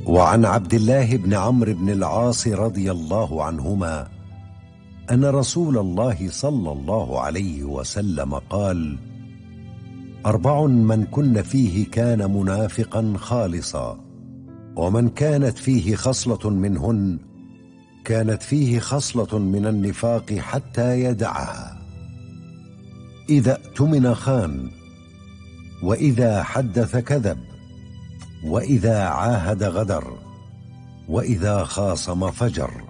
وعن عبد الله بن عمرو بن العاص رضي الله عنهما أن رسول الله صلى الله عليه وسلم قال: 4 من كن فيه كان منافقا خالصا، ومن كانت فيه خصلة منهن كانت فيه خصلة من النفاق حتى يدعها: إذا اؤتمن خان، وإذا حدث كذب، وإذا عاهد غدر، وإذا خاصم فجر.